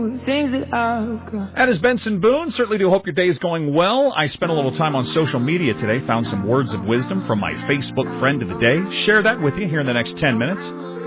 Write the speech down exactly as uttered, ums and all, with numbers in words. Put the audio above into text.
Things that I've got. That is Benson Boone. Certainly do hope your day is going well. I spent a little time on social media today, found some words of wisdom from my Facebook friend of the day. Share that with you here in the next ten minutes.